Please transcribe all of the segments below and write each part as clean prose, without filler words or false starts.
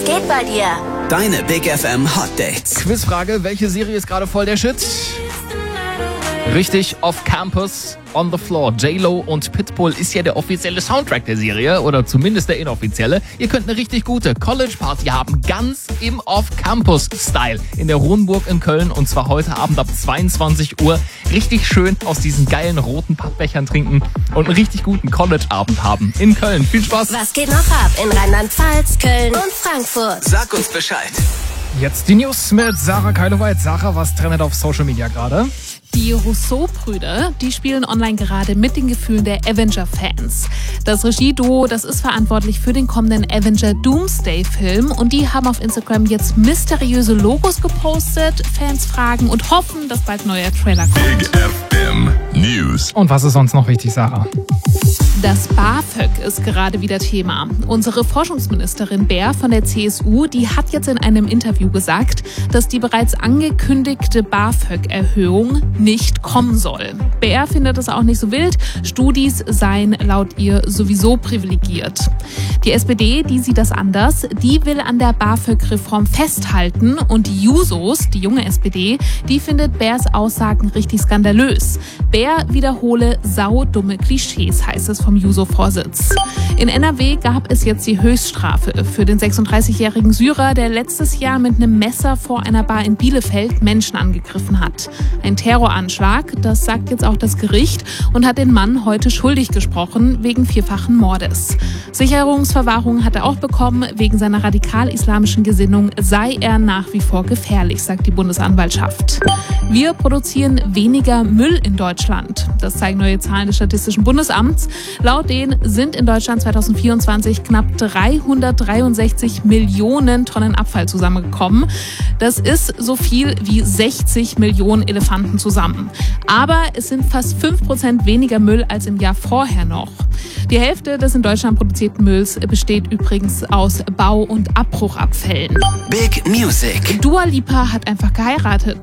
Was geht bei dir? Deine Big FM Hot Dates. Quizfrage, welche Serie ist gerade voll der Shit? Richtig, Off Campus, On the Floor. J-Lo und Pitbull ist ja der offizielle Soundtrack der Serie oder zumindest der inoffizielle. Ihr könnt eine richtig gute College-Party haben, ganz im Off-Campus-Style in der Hohenburg in Köln und zwar heute Abend ab 22 Uhr. Richtig schön aus diesen geilen roten Pappbechern trinken und einen richtig guten College-Abend haben in Köln. Viel Spaß! Was geht noch ab in Rheinland-Pfalz, Köln und Frankfurt? Sag uns Bescheid. Jetzt die News mit Sarah Keiloweit. Sarah, was trendet auf Social Media gerade? Die Rousseau-Brüder, die spielen online gerade mit den Gefühlen der Avenger-Fans. Das Regieduo, das ist verantwortlich für den kommenden Avenger Doomsday-Film und die haben auf Instagram jetzt mysteriöse Logos gepostet, Fans fragen und hoffen, dass bald neuer Trailer kommt. Big FM News. Und was ist sonst noch wichtig, Sarah? Das BAföG ist gerade wieder Thema. Unsere Forschungsministerin Baer von der CSU, die hat jetzt in einem Interview gesagt, dass die bereits angekündigte BAföG-Erhöhung nicht kommen soll. Baer findet es auch nicht so wild. Studis seien laut ihr sowieso privilegiert. Die SPD, die sieht das anders. Die will an der BAföG-Reform festhalten und die Jusos, die junge SPD, die findet Baers Aussagen richtig skandalös. Baer wiederhole saudumme Klischees, heißt es vom Juso-Vorsitz. In NRW gab es jetzt die Höchststrafe für den 36-jährigen Syrer, der letztes Jahr mit einem Messer vor einer Bar in Bielefeld Menschen angegriffen hat. Ein Terroranschlag, das sagt jetzt auch das Gericht und hat den Mann heute schuldig gesprochen wegen 4-fachen Mordes. Sicherungsverwahrung hat er auch bekommen. Wegen seiner radikal-islamischen Gesinnung sei er nach wie vor gefährlich, sagt die Bundesanwaltschaft. Wir produzieren weniger Müll in Deutschland. Das zeigen neue Zahlen des Statistischen Bundesamts. Laut denen sind in Deutschland 2024 knapp 363 Millionen Tonnen Abfall zusammengekommen. Das ist so viel wie 60 Millionen Elefanten zusammen. Aber es sind fast 5% weniger Müll als im Jahr vorher noch. Die Hälfte des in Deutschland produzierten Mülls besteht übrigens aus Bau- und Abbruchabfällen. Big Music. Dua Lipa hat einfach geheiratet.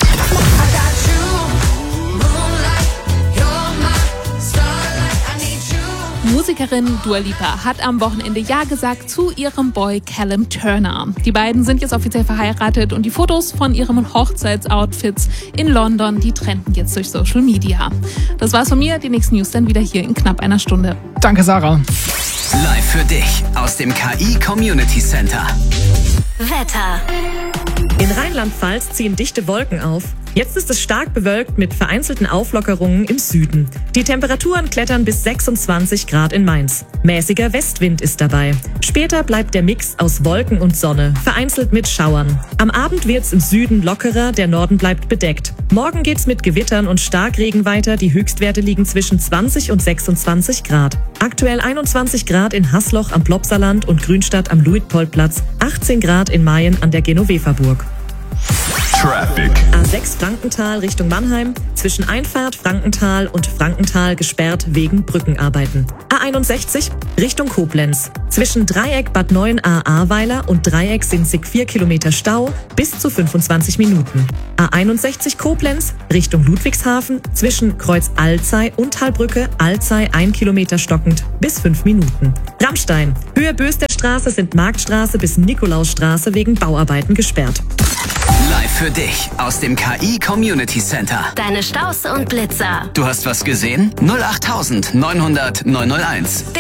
Musikerin Dua Lipa hat am Wochenende Ja gesagt zu ihrem Boy Callum Turner. Die beiden sind jetzt offiziell verheiratet und die Fotos von ihren Hochzeitsoutfits in London, die trenden jetzt durch Social Media. Das war's von mir, die nächsten News dann wieder hier in knapp einer Stunde. Danke, Sarah. Live für dich aus dem KI Community Center. Wetter. In Rheinland-Pfalz ziehen dichte Wolken auf. Jetzt ist es stark bewölkt mit vereinzelten Auflockerungen im Süden. Die Temperaturen klettern bis 26 Grad in Mainz. Mäßiger Westwind ist dabei. Später bleibt der Mix aus Wolken und Sonne, vereinzelt mit Schauern. Am Abend wird's im Süden lockerer, der Norden bleibt bedeckt. Morgen geht's mit Gewittern und Starkregen weiter. Die Höchstwerte liegen zwischen 20 und 26 Grad. Aktuell 21 Grad in Haßloch am Plopsaland und Grünstadt am Luitpoldplatz, 18 Grad in Mayen an der Genoveferburg. Traffic. A6 Frankenthal Richtung Mannheim, zwischen Einfahrt Frankenthal und Frankenthal gesperrt wegen Brückenarbeiten. A61 Richtung Koblenz, zwischen Dreieck Bad 9a Ahrweiler und Dreieck Sinzig 4 Kilometer Stau bis zu 25 Minuten. A61 Koblenz Richtung Ludwigshafen, zwischen Kreuz Alzey und Talbrücke Alzey 1 Kilometer stockend bis 5 Minuten. Rammstein, Höhe Bösterstraße sind Marktstraße bis Nikolausstraße wegen Bauarbeiten gesperrt. Live für dich aus dem KI Community Center. Deine Staus und Blitzer. Du hast was gesehen? 08900 901.